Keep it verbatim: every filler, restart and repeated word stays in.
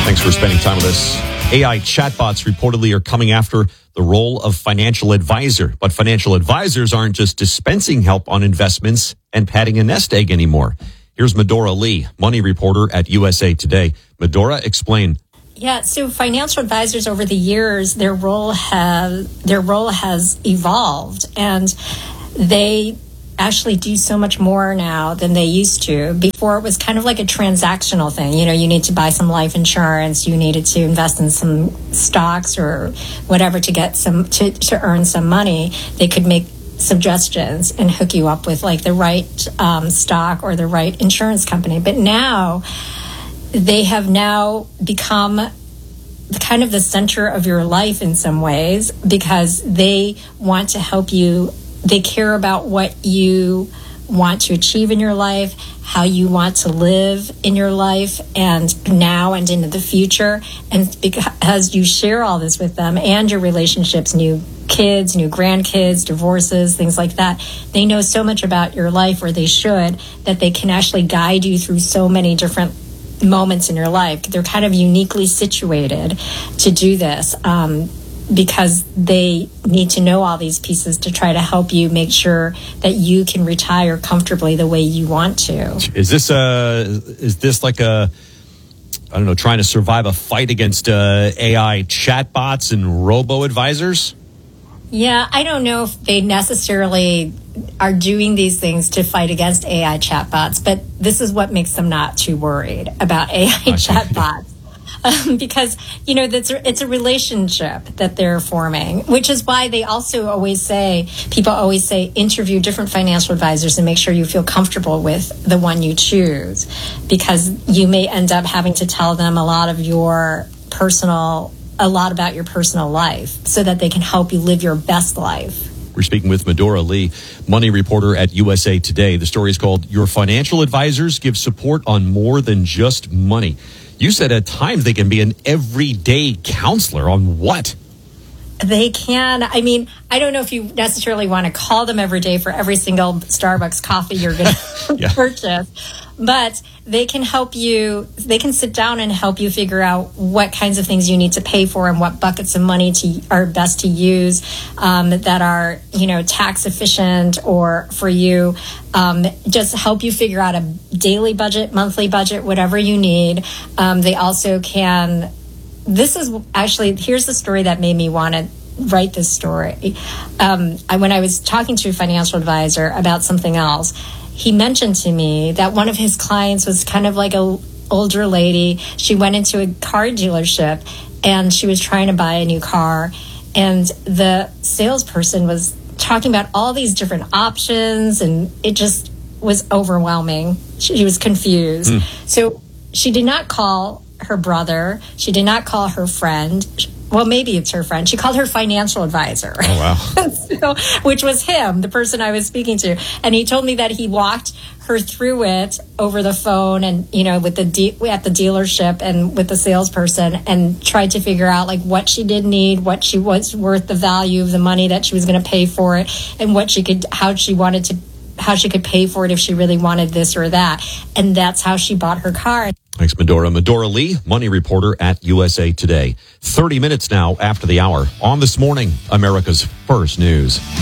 Thanks for spending time with us. A I chatbots reportedly are coming after the role of financial advisor. But financial advisors aren't just dispensing help on investments and patting a nest egg anymore. Here's Medora Lee, money reporter at U S A Today. Medora, explain. Yeah, so financial advisors over the years, their role has their role has evolved, and they actually do so much more now than they used to. Before, it was kind of like a transactional thing. You know, you need to buy some life insurance, you needed to invest in some stocks or whatever to get some to, to earn some money. They could make suggestions and hook you up with like the right um, stock or the right insurance company. But now they have now become the kind of the center of your life in some ways, because they want to help you. They care about what you want to achieve in your life, how you want to live in your life and now and into the future. And because you share all this with them and your relationships, new kids, new grandkids, divorces, things like that, they know so much about your life, or they should, that they can actually guide you through so many different moments in your life. They're kind of uniquely situated to do this. Um, because they need to know all these pieces to try to help you make sure that you can retire comfortably the way you want to. Is this a, is this like a, I don't know, trying to survive a fight against uh, A I chatbots and robo-advisors? Yeah, I don't know if they necessarily are doing these things to fight against A I chatbots, but this is what makes them not too worried about A I chatbots. Um, because, you know, that's a, it's a relationship that they're forming, which is why they also always say, people always say, interview different financial advisors and make sure you feel comfortable with the one you choose, because you may end up having to tell them a lot of your personal, a lot about your personal life so that they can help you live your best life. We're speaking with Medora Lee, money reporter at U S A Today. The story is called Your Financial Advisors Give Support on More Than Just Money. You said at times they can be an everyday counselor on what? They can. I mean, I don't know if you necessarily want to call them every day for every single Starbucks coffee you're going to yeah. purchase, but they can help you. They can sit down and help you figure out what kinds of things you need to pay for and what buckets of money to, are best to use um, that are, you know, tax efficient or for you. Um, just help you figure out a daily budget, monthly budget, whatever you need. Um, they also can. This is actually, here's the story that made me want to write this story. Um, I, when I was talking to a financial advisor about something else, he mentioned to me that one of his clients was kind of like a older lady. She went into a car dealership and she was trying to buy a new car. And the salesperson was talking about all these different options, and it just was overwhelming. She, she was confused. Mm. So she did not call her brother. She did not call her friend. Well, maybe it's her friend. She called her financial advisor. Oh, wow. so, which was him, the person I was speaking to. And he told me that he walked her through it over the phone and, you know, with the de- at the dealership and with the salesperson, and tried to figure out like what she did need, what she was worth, the value of the money that she was going to pay for it, and what she could, how she wanted to, how she could pay for it if she really wanted this or that. And that's how she bought her car. Thanks, Medora. Medora Lee, money reporter at U S A Today. thirty minutes now after the hour on This Morning, America's First News.